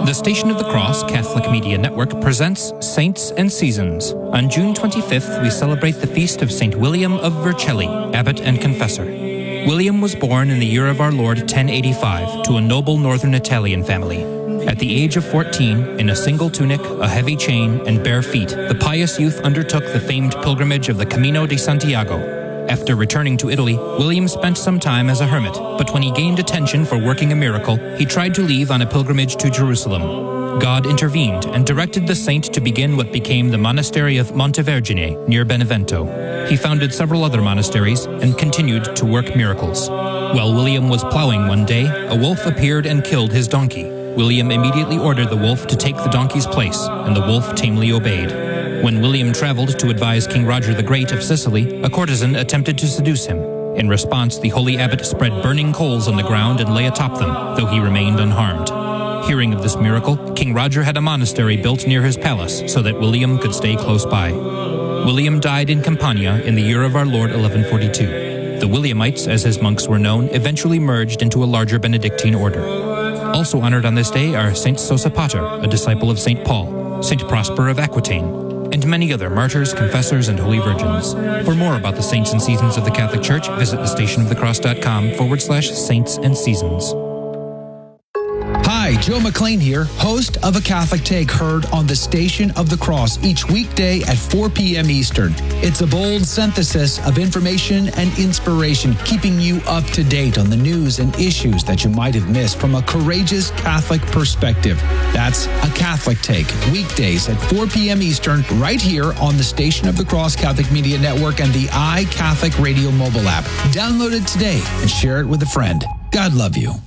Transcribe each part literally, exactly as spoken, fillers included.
The Station of the Cross Catholic Media Network presents Saints and Seasons. On June twenty-fifth, we celebrate the feast of Saint William of Vercelli, abbot and confessor. William was born in the year of our Lord ten eighty-five to a noble northern Italian family. At the age of fourteen, in a single tunic, a heavy chain, and bare feet, the pious youth undertook the famed pilgrimage of the Camino de Santiago. After returning to Italy, William spent some time as a hermit, but when he gained attention for working a miracle, he tried to leave on a pilgrimage to Jerusalem. God intervened and directed the saint to begin what became the monastery of Montevergine near Benevento. He founded several other monasteries and continued to work miracles. While William was plowing one day, a wolf appeared and killed his donkey. William immediately ordered the wolf to take the donkey's place, and the wolf tamely obeyed. When William traveled to advise King Roger the Great of Sicily, a courtesan attempted to seduce him. In response, the holy abbot spread burning coals on the ground and lay atop them, though he remained unharmed. Hearing of this miracle, King Roger had a monastery built near his palace so that William could stay close by. William died in Campania in the year of our Lord eleven forty-two. The Williamites, as his monks were known, eventually merged into a larger Benedictine order. Also honored on this day are Saint Sosipater, a disciple of Saint Paul, Saint Prosper of Aquitaine, and many other martyrs, confessors, and holy virgins. For more about the saints and seasons of the Catholic Church, visit thestationofthecross.com forward slash saints and seasons. Hi, Joe McLean here, host of A Catholic Take, heard on the Station of the Cross each weekday at four p.m. Eastern. It's a bold synthesis of information and inspiration, keeping you up to date on the news and issues that you might have missed from a courageous Catholic perspective. That's A Catholic Take, weekdays at four p.m. Eastern, right here on the Station of the Cross Catholic Media Network and the iCatholic Radio mobile app. Download it today and share it with a friend. God love you.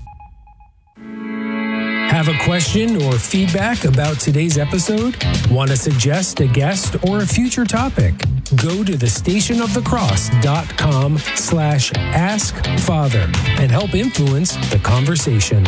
Have a question or feedback about today's episode? Want to suggest a guest or a future topic? Go to thestationofthecross.com slash ask Father and help influence the conversation.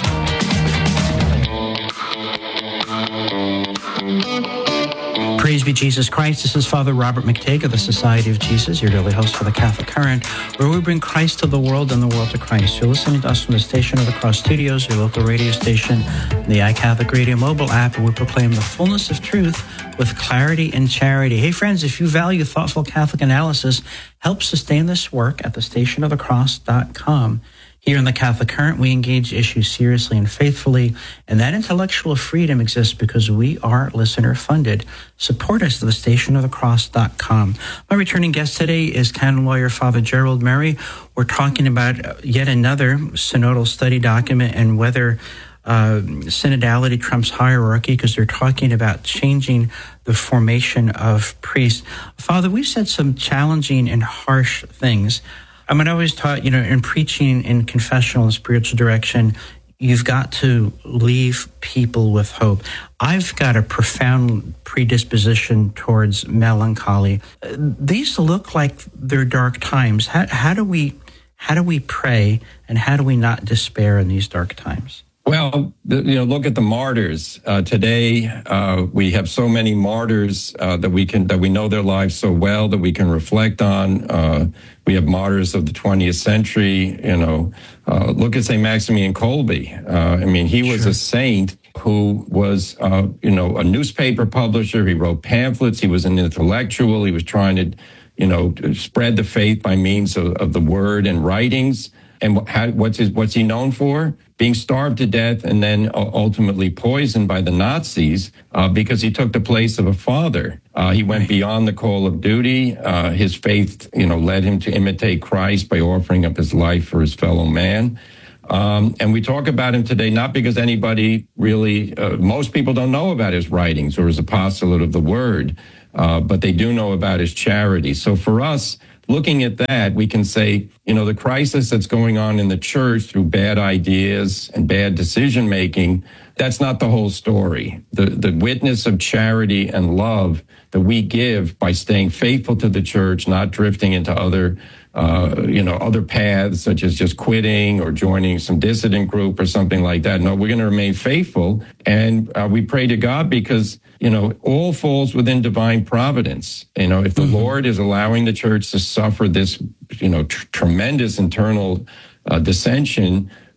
Praise be Jesus Christ. This is Father Robert McTague of the Society of Jesus, your daily host for the Catholic Current, where we bring Christ to the world and the world to Christ. You're listening to us from the Station of the Cross Studios, your local radio station, the iCatholic Radio mobile app, where we proclaim the fullness of truth with clarity and charity. Hey, friends, if you value thoughtful Catholic analysis, help sustain this work at the station of the cross dot com. Here in the Catholic Current, we engage issues seriously and faithfully, and that intellectual freedom exists because we are listener-funded. Support us at the station of the cross dot com. My returning guest today is canon lawyer Father Gerald Murray. We're talking about yet another synodal study document and whether uh, synodality trumps hierarchy, because they're talking about changing the formation of priests. Father, we've said some challenging and harsh things. I mean, I always taught, you know, in preaching in confessional and spiritual direction, you've got to leave people with hope. I've got a profound predisposition towards melancholy. These look like they're dark times. How, how do we, how do we pray, and how do we not despair in these dark times? Well, you know, look at the martyrs. Uh, today, uh, we have so many martyrs uh, that we can that we know their lives so well that we can reflect on. Uh, we have martyrs of the twentieth century. You know, uh, look at Saint Maximilian Kolbe. Uh, I mean, he was sure. a saint who was, uh, you know, a newspaper publisher. He wrote pamphlets. He was an intellectual. He was trying to, you know, spread the faith by means of, of the word and writings. And how, what's his, what's he known for? Being starved to death and then ultimately poisoned by the Nazis uh, because he took the place of a father. Uh, he went beyond the call of duty. Uh, his faith, you know, led him to imitate Christ by offering up his life for his fellow man. Um, and we talk about him today not because anybody really, uh, most people don't know about his writings or his apostolate of the word, uh, but they do know about his charity. So for us, looking at that, we can say, you know, the crisis that's going on in the church through bad ideas and bad decision making, that's not the whole story. The the witness of charity and love that we give by staying faithful to the church, not drifting into other, uh, you know, other paths, such as just quitting or joining some dissident group or something like that. No, we're going to remain faithful. And uh, we pray to God because, you know, all falls within divine providence. You know, if the mm-hmm. Lord is allowing the church to suffer this, you know, tr- tremendous internal uh, dissension,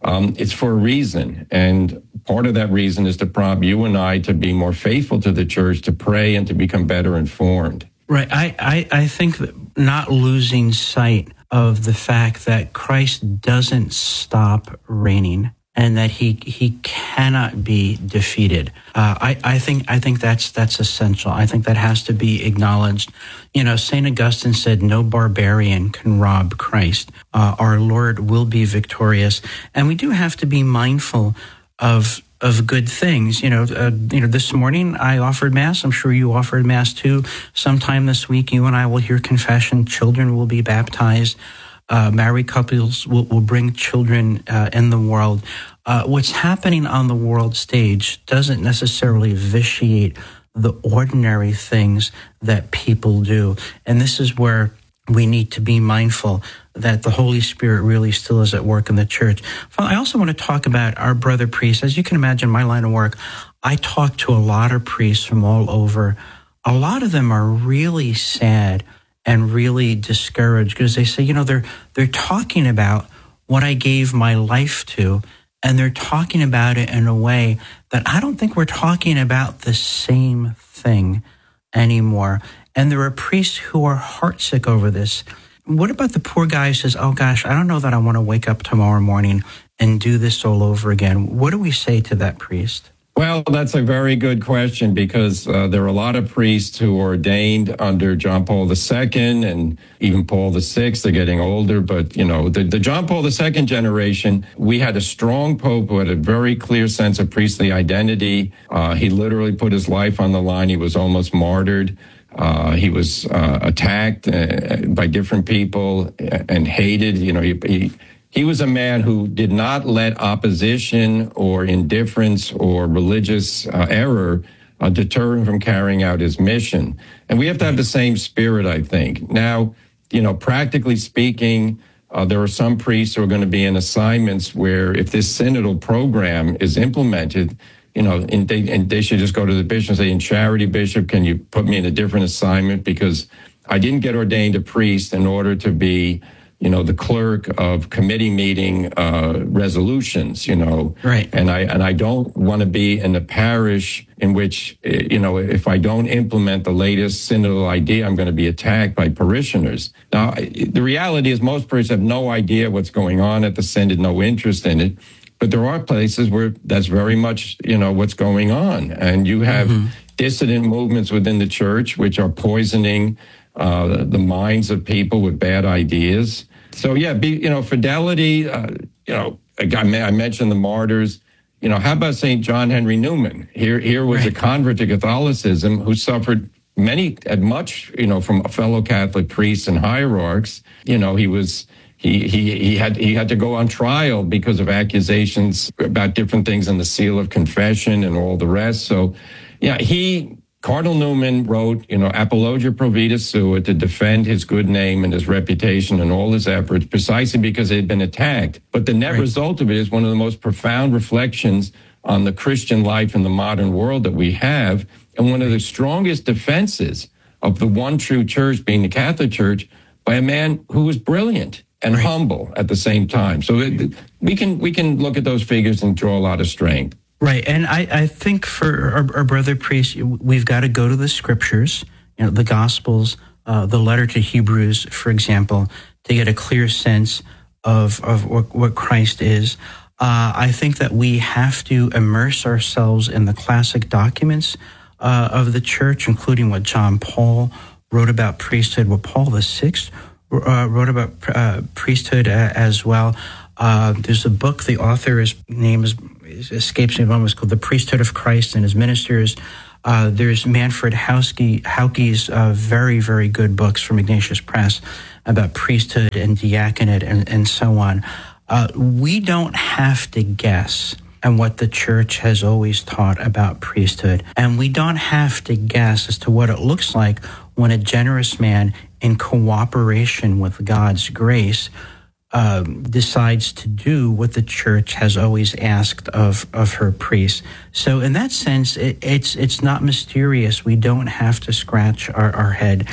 um, it's for a reason. And part of that reason is to prompt you and I to be more faithful to the church, to pray and to become better informed. Right. I, I, I think that not losing sight of the fact that Christ doesn't stop reigning and that he he cannot be defeated. Uh, I, I think I think that's that's essential. I think that has to be acknowledged. You know, Saint Augustine said, "No barbarian can rob Christ. Uh, our Lord will be victorious," and we do have to be mindful of of good things. You know, uh, you know. This morning I offered Mass. I'm sure you offered Mass too. Sometime this week, you and I will hear confession. Children will be baptized. Uh, married couples will, will bring children uh, in the world. Uh, what's happening on the world stage doesn't necessarily vitiate the ordinary things that people do. And this is where we need to be mindful that the Holy Spirit really still is at work in the church. I also want to talk about our brother priests. As you can imagine, my line of work, I talk to a lot of priests from all over. A lot of them are really sad and really discouraged because they say, you know, they're they're talking about what I gave my life to, and they're talking about it in a way that I don't think we're talking about the same thing anymore. And there are priests who are heartsick over this. What about the poor guy who says, oh gosh, I don't know that I want to wake up tomorrow morning and do this all over again? What do we say to that priest? Well, that's a very good question because uh, there are a lot of priests who are ordained under John Paul the Second and even Paul the Sixth. They're getting older, but, you know, the, the John Paul the Second generation, we had a strong pope who had a very clear sense of priestly identity. Uh, he literally put his life on the line. He was almost martyred. Uh, he was uh, attacked uh, by different people and hated. You know, he, he He was a man who did not let opposition or indifference or religious uh, error uh, deter him from carrying out his mission. And we have to have the same spirit, I think. Now, you know, practically speaking, uh, there are some priests who are going to be in assignments where if this synodal program is implemented, you know, and they, and they should just go to the bishop and say, in charity, bishop, can you put me in a different assignment? Because I didn't get ordained a priest in order to be, you know, the clerk of committee meeting uh, resolutions, you know. Right. And I and I don't want to be in a parish in which, you know, if I don't implement the latest synodal idea, I'm going to be attacked by parishioners. Now, the reality is most priests have no idea what's going on at the synod, no interest in it. But there are places where that's very much, you know, what's going on. And you have mm-hmm. dissident movements within the church which are poisoning uh, the minds of people with bad ideas. So, yeah, be, you know, fidelity, uh, you know, I mentioned the martyrs. You know, how about Saint John Henry Newman? Here here was right. a convert to Catholicism who suffered many, and much, you know, from fellow Catholic priests and hierarchs. You know, he was, he, he, he had, he had to go on trial because of accusations about different things in the seal of confession and all the rest. So, yeah, he... Cardinal Newman wrote, you know, Apologia Pro Vita Sua to defend his good name and his reputation and all his efforts precisely because they had been attacked. But the net right. result of it is one of the most profound reflections on the Christian life in the modern world that we have, and one of the strongest defenses of the one true church being the Catholic Church by a man who was brilliant and right. humble at the same time. So it, we can we can look at those figures and draw a lot of strength. Right, and I, I think for our, our brother priests, we've got to go to the scriptures, you know, the Gospels, uh, the letter to Hebrews, for example, to get a clear sense of, of what, what Christ is. Uh, I think that we have to immerse ourselves in the classic documents uh, of the church, including what John Paul wrote about priesthood, what Paul the Sixth uh, wrote about uh, priesthood uh, as well. Uh, there's a book, the author's name is escapes me, it's called The Priesthood of Christ and His Ministers. Uh, there's Manfred Hauke, Hauke's uh, very, very good books from Ignatius Press about priesthood and diaconate and, and so on. Uh, we don't have to guess at what the church has always taught about priesthood, and we don't have to guess as to what it looks like when a generous man, in cooperation with God's grace, Uh, decides to do what the church has always asked of, of her priests. So in that sense, it, it's it's not mysterious. We don't have to scratch our, our head.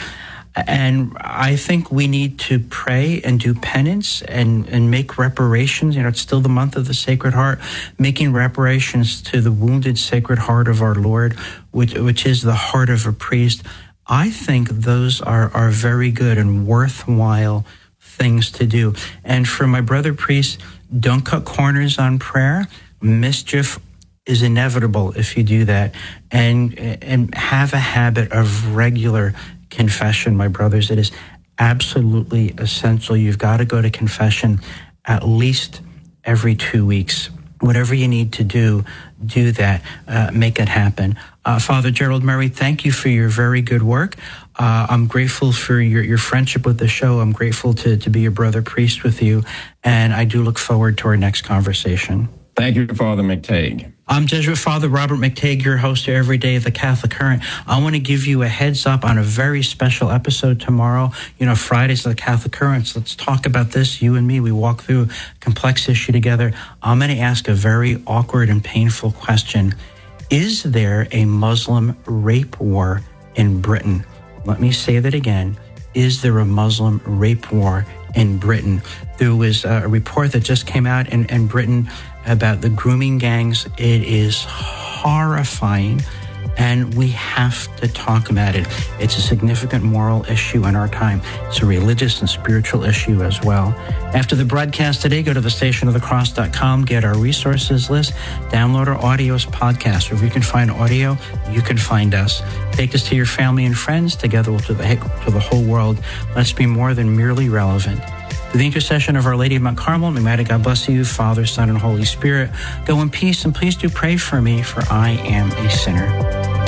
And I think we need to pray and do penance and, and make reparations. You know, it's still the month of the Sacred Heart, making reparations to the wounded Sacred Heart of our Lord, which, which is the heart of a priest. I think those are, are very good and worthwhile things to do. And for my brother priests, don't cut corners on prayer. Mischief is inevitable if you do that. And, and have a habit of regular confession, my brothers. It is absolutely essential. You've got to go to confession at least every two weeks. Whatever you need to do, do that. Uh, make it happen. Uh, Father Gerald Murray, thank you for your very good work. Uh, I'm grateful for your, your friendship with the show. I'm grateful to, to be your brother priest with you. And I do look forward to our next conversation. Thank you, Father McTague. I'm Jesuit Father Robert McTague, your host of Every Day of the Catholic Current. I want to give you a heads up on a very special episode tomorrow. You know, Fridays of the Catholic Currents. Let's talk about this. You and me, we walk through a complex issue together. I'm going to ask a very awkward and painful question. Is there a Muslim rape war in Britain? Let me say that again. Is there a Muslim rape war in Britain? There was a report that just came out in, in Britain about the grooming gangs. It is horrifying, and we have to talk about it. It's a significant moral issue in our time. It's a religious and spiritual issue as well. After the broadcast today, go to the station of the cross dot com, get our resources list, download our audios podcast. Wherever you can find audio, you can find us. Take this to your family and friends. Together we'll to the, to the whole world. Let's be more than merely relevant. Through the intercession of Our Lady of Mount Carmel, may mighty God bless you, Father, Son, and Holy Spirit. Go in peace, and please do pray for me, for I am a sinner.